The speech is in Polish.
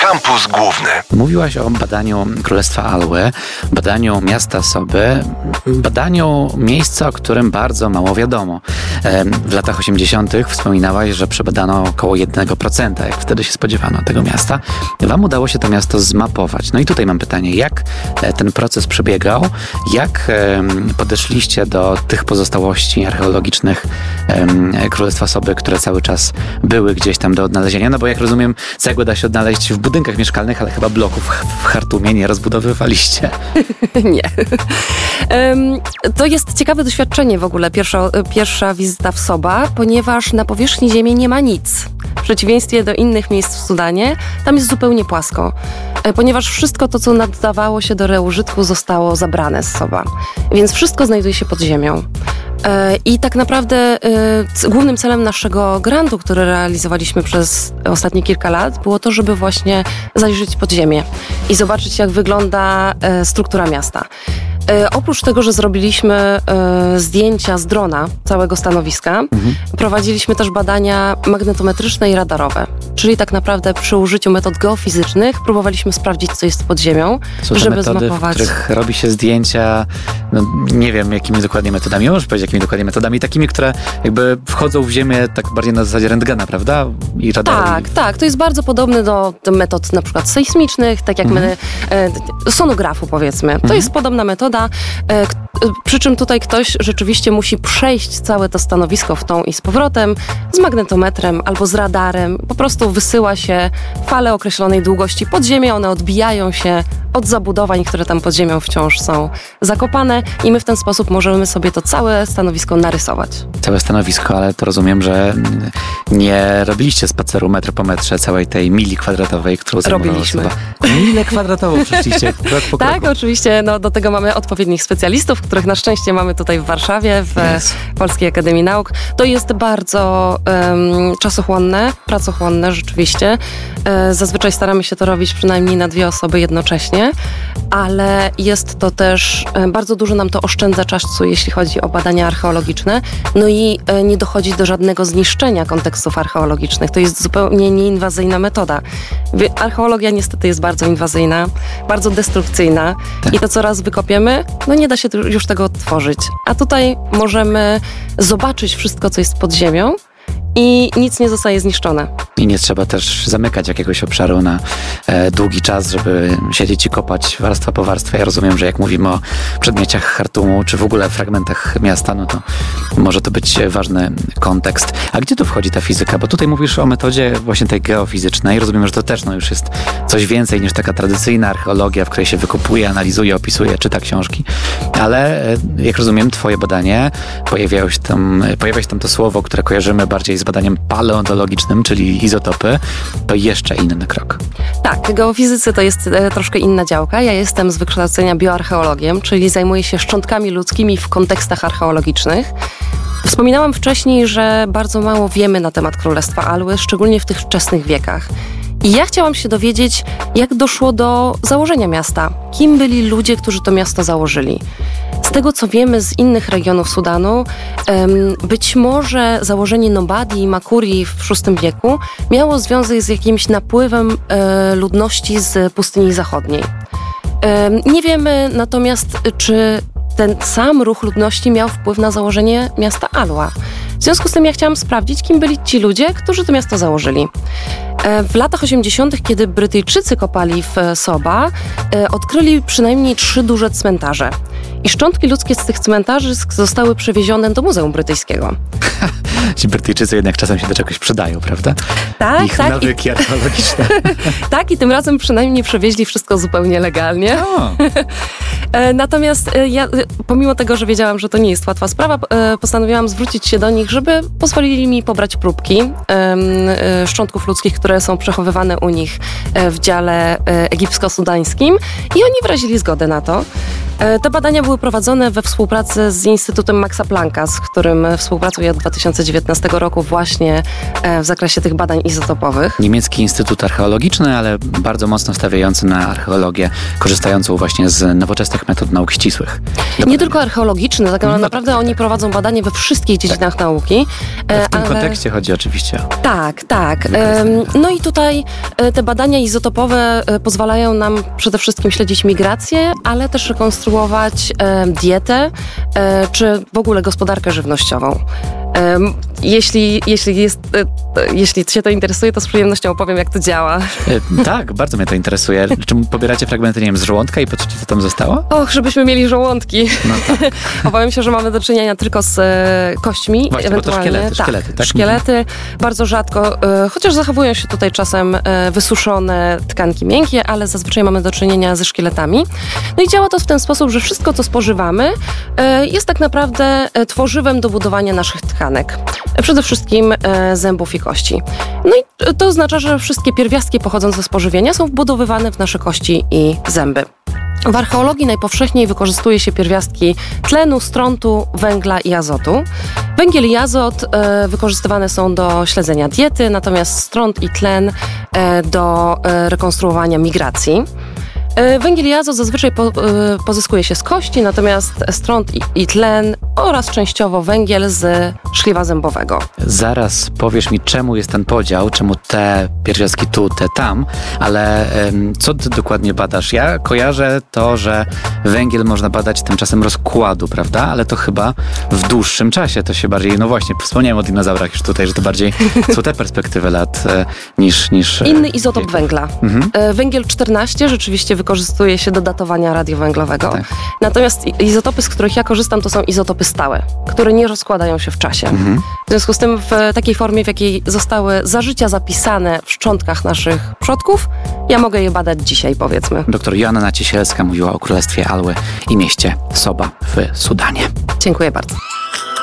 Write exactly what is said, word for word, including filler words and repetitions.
Kampus Główny. Mówiłaś o badaniu Królestwa Alły, badaniu miasta Soby, badaniu miejsca, o którym bardzo mało wiadomo. W latach osiemdziesiątych wspominałaś, że przebadano około jednego procenta, jak wtedy się spodziewano tego miasta. Wam udało się to miasto zmapować. No i tutaj mam pytanie, jak ten proces przebiegał? Jak podeszliście do tych pozostałości archeologicznych Królestwa Soby, które cały czas były gdzieś tam do odnalezienia? No bo jak rozumiem, cegłę da się odnaleźć w budynkach mieszkalnych, ale chyba bloków w Chartumie nie rozbudowywaliście. Nie. Um, to jest ciekawe doświadczenie w ogóle, pierwsza, pierwsza wizyta w Soba, ponieważ na powierzchni ziemi nie ma nic. W przeciwieństwie do innych miejsc w Sudanie, tam jest zupełnie płasko, ponieważ wszystko to, co nadawało się do reużytku, zostało zabrane z Soba. Więc wszystko znajduje się pod ziemią. I tak naprawdę y, głównym celem naszego grantu, który realizowaliśmy przez ostatnie kilka lat, było to, żeby właśnie zajrzeć pod ziemię i zobaczyć, jak wygląda y, struktura miasta. Y, oprócz tego, że zrobiliśmy y, zdjęcia z drona całego stanowiska, mhm. prowadziliśmy też badania magnetometryczne i radarowe. Czyli tak naprawdę przy użyciu metod geofizycznych próbowaliśmy sprawdzić, co jest pod ziemią, Są żeby metody, zmapować. w których robi się zdjęcia, no nie wiem jakimi dokładnie metodami, możesz powiedzieć jakimi dokładnie metodami, takimi, które jakby wchodzą w ziemię tak bardziej na zasadzie rentgena, prawda? I radaru. Tak, tak. To jest bardzo podobne do, do metod na przykład sejsmicznych, tak jak mhm. my, e, sonografu powiedzmy. To mhm. jest podobna metoda, e, k- przy czym tutaj ktoś rzeczywiście musi przejść całe to stanowisko w tą i z powrotem z magnetometrem albo z radarem. Po prostu wysyła się fale określonej długości pod ziemię, one odbijają się od zabudowań, które tam pod ziemią wciąż są zakopane i my w ten sposób możemy sobie to całe stanowisko narysować. Całe stanowisko, ale to rozumiem, że nie robiliście spaceru metr po metrze całej tej mili kwadratowej, którą robiliśmy. Milę kwadratową przeszliście krok po kroku. Tak, oczywiście. No, do tego mamy odpowiednich specjalistów, których na szczęście mamy tutaj w Warszawie, w yes. Polskiej Akademii Nauk. To jest bardzo um, czasochłonne, pracochłonne rzeczywiście. E, zazwyczaj staramy się to robić przynajmniej na dwie osoby jednocześnie, ale jest to też, e, bardzo dużo nam to oszczędza czasu, jeśli chodzi o badania archeologiczne. No i e, nie dochodzi do żadnego zniszczenia kontekstów archeologicznych. To jest zupełnie nieinwazyjna metoda. Archeologia niestety jest bardzo inwazyjna, bardzo destrukcyjna tak. I to, co raz wykopiemy, no nie da się już tego odtworzyć. A tutaj możemy zobaczyć wszystko, co jest pod ziemią i nic nie zostaje zniszczone. I nie trzeba też zamykać jakiegoś obszaru na e, długi czas, żeby siedzieć i kopać warstwa po warstwie. Ja rozumiem, że jak mówimy o przedmieciach Chartumu, czy w ogóle fragmentach miasta, no to może to być ważny kontekst. A gdzie tu wchodzi ta fizyka? Bo tutaj mówisz o metodzie właśnie tej geofizycznej. Rozumiem, że to też no, już jest coś więcej niż taka tradycyjna archeologia, w której się wykopuje, analizuje, opisuje, czyta książki. Ale e, jak rozumiem, twoje badanie, pojawiało się tam, pojawia się tam to słowo, które kojarzymy bardziej z badaniem paleontologicznym, czyli izotopy, to jeszcze inny krok. Tak, geofizycy to jest e, troszkę inna działka. Ja jestem z wykształcenia bioarcheologiem, czyli zajmuję się szczątkami ludzkimi w kontekstach archeologicznych. Wspominałam wcześniej, że bardzo mało wiemy na temat Królestwa Alły, szczególnie w tych wczesnych wiekach. I ja chciałam się dowiedzieć, jak doszło do założenia miasta. Kim byli ludzie, którzy to miasto założyli? Z tego, co wiemy z innych regionów Sudanu, być może założenie Nobadii i Makurii w szóstym wieku miało związek z jakimś napływem ludności z pustyni zachodniej. Nie wiemy natomiast, czy ten sam ruch ludności miał wpływ na założenie miasta Alła. W związku z tym ja chciałam sprawdzić, kim byli ci ludzie, którzy to miasto założyli. W latach osiemdziesiątych, kiedy Brytyjczycy kopali w Soba, odkryli przynajmniej trzy duże cmentarze. I szczątki ludzkie z tych cmentarzy zostały przewiezione do Muzeum Brytyjskiego. Ci Brytyjczycy jednak czasem się do czegoś przydają, prawda? Tak, Ich tak. nawyki archeologiczne. Tak, i tym razem przynajmniej przewieźli wszystko zupełnie legalnie. Natomiast ja, pomimo tego, że wiedziałam, że to nie jest łatwa sprawa, postanowiłam zwrócić się do nich, żeby pozwolili mi pobrać próbki szczątków ludzkich, które są przechowywane u nich w dziale egipsko-sudańskim i oni wyrazili zgodę na to. Te badania były prowadzone we współpracy z Instytutem Maxa Plancka, z którym współpracuję od dwa tysiące dziewiętnastego roku właśnie w zakresie tych badań izotopowych. Niemiecki Instytut Archeologiczny, ale bardzo mocno stawiający na archeologię, korzystającą właśnie z nowoczesnych metod nauk ścisłych. Dokładnie. Nie tylko archeologiczne, tak no, naprawdę tak, tak. Oni prowadzą badania we wszystkich dziedzinach tak. nauki. W tym ale... kontekście chodzi oczywiście o... Tak, tak. No i tutaj te badania izotopowe pozwalają nam przede wszystkim śledzić migrację, ale też rekonstruować dietę czy w ogóle gospodarkę żywnościową. Jeśli, jeśli, jest, jeśli Cię to interesuje, to z przyjemnością opowiem, jak to działa. E, tak, bardzo mnie to interesuje. Czy pobieracie fragmenty, nie wiem, z żołądka i patrzycie, co tam zostało? Och, żebyśmy mieli żołądki. No tak. Obawiam się, że mamy do czynienia tylko z e, kośćmi. Właśnie, ewentualnie. Bo to szkielety, tak, szkielety, tak? Szkielety, bardzo rzadko, e, chociaż zachowują się tutaj czasem e, wysuszone tkanki miękkie, ale zazwyczaj mamy do czynienia ze szkieletami. No i działa to w ten sposób, że wszystko, co spożywamy, e, jest tak naprawdę tworzywem do budowania naszych tkanek. Przede wszystkim e, zębów i kości. No i to oznacza, że wszystkie pierwiastki pochodzące z pożywienia są wbudowywane w nasze kości i zęby. W archeologii najpowszechniej wykorzystuje się pierwiastki tlenu, strontu, węgla i azotu. Węgiel i azot e, wykorzystywane są do śledzenia diety, natomiast stront i tlen e, do e, rekonstruowania migracji. Węgiel i azot zazwyczaj po, y, pozyskuje się z kości, natomiast stront i, i tlen oraz częściowo węgiel z szkliwa zębowego. Zaraz powiesz mi, czemu jest ten podział, czemu te pierwiastki tu, te tam, ale ym, co ty dokładnie badasz? Ja kojarzę to, że węgiel można badać tymczasem rozkładu, prawda? Ale to chyba w dłuższym czasie to się bardziej, no właśnie, wspomniałem o dinozaurach już tutaj, że to bardziej są te perspektywy lat e, niż, niż... Inny izotop wieku. Węgla. Mhm. E, węgiel czternaście rzeczywiście wykorzystuje się do datowania radiowęglowego. Tak. Natomiast izotopy, z których ja korzystam, to są izotopy stałe, które nie rozkładają się w czasie. Mhm. W związku z tym w takiej formie, w jakiej zostały za życia zapisane w szczątkach naszych przodków, ja mogę je badać dzisiaj, powiedzmy. Doktor Joanna Ciesielska mówiła o Królestwie Alły i mieście Soba w Sudanie. Dziękuję bardzo.